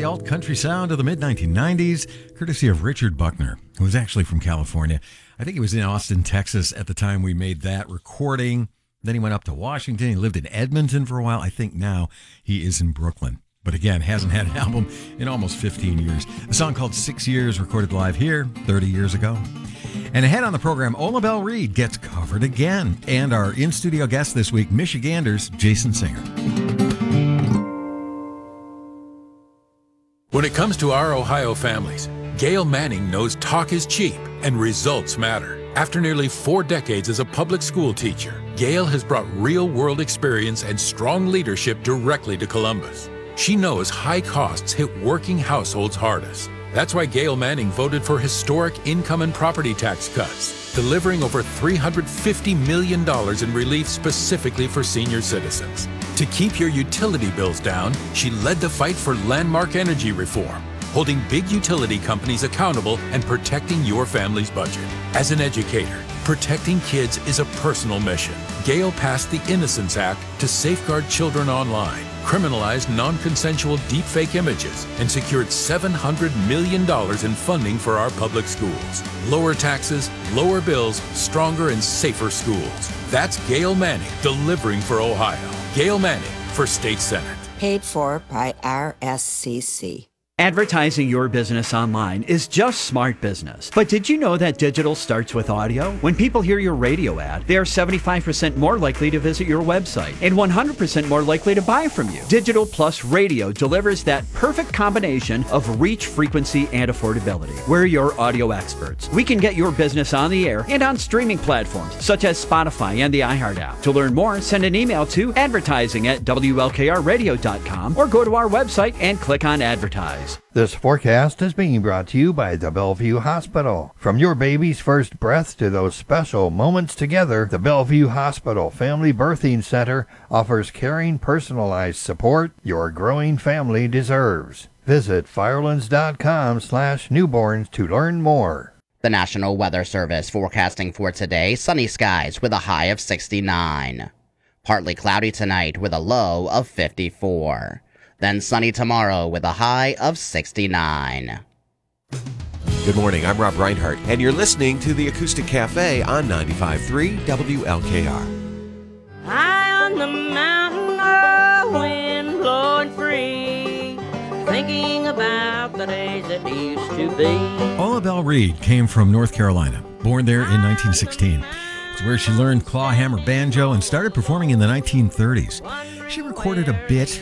the alt-country sound of the mid-1990s, courtesy of Richard Buckner, who was actually from California. I think he was in Austin, Texas at the time we made that recording. Then he went up to Washington. He lived in Edmonton for a while. I think now he is in Brooklyn. But again, hasn't had an album in almost 15 years. A song called 6 Years, recorded live here 30 years ago. And ahead on the program, Ola Belle Reed gets covered again. And our in-studio guest this week, Michigander's Jason Singer. When it comes to our Ohio families, Gail Manning knows talk is cheap and results matter. After nearly 4 decades as a public school teacher, Gail has brought real-world experience and strong leadership directly to Columbus. She knows high costs hit working households hardest. That's why Gail Manning voted for historic income and property tax cuts, delivering over $350 million in relief specifically for senior citizens. To keep your utility bills down, she led the fight for landmark energy reform, holding big utility companies accountable and protecting your family's budget. As an educator, protecting kids is a personal mission. Gail passed the Innocence Act to safeguard children online, criminalized non-consensual deepfake images, and secured $700 million in funding for our public schools. Lower taxes, lower bills, stronger and safer schools. That's Gail Manning delivering for Ohio. Gail Manning for State Senate. Paid for by RSCC. Advertising your business online is just smart business. But did you know that digital starts with audio? When people hear your radio ad, they are 75% more likely to visit your website and 100% more likely to buy from you. Digital plus radio delivers that perfect combination of reach, frequency, and affordability. We're your audio experts. We can get your business on the air and on streaming platforms such as Spotify and the iHeart app. To learn more, send an email to advertising@WLKRradio.com or go to our website and click on Advertise. This forecast is being brought to you by the Bellevue Hospital. From your baby's first breath to those special moments together, the Bellevue Hospital Family Birthing Center offers caring, personalized support your growing family deserves. Visit firelands.com/newborns to learn more. The National Weather Service forecasting for today, sunny skies with a high of 69. Partly cloudy tonight with a low of 54. Then sunny tomorrow with a high of 69. Good morning, I'm Rob Reinhardt, and you're listening to the Acoustic Cafe on 95.3 WLKR. High on the mountain, a wind blowing free, thinking about the days that used to be. Ola Belle Reed came from North Carolina, born there in 1916. It's where she learned clawhammer banjo and started performing in the 1930s. She recorded a bit